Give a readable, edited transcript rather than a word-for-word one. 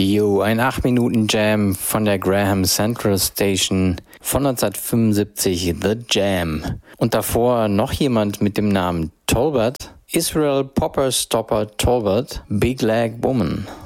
Jo, ein 8-Minuten-Jam von der Graham Central Station von 1975, The Jam. Und davor noch jemand mit dem Namen Tolbert, Israel Popper Stopper Tolbert, Big Leg Woman.